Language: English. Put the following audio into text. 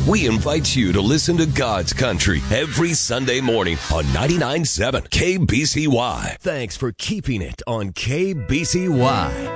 We invite you to listen to God's Country every Sunday morning on 99.7 KBCY. Thanks for keeping it on KBCY.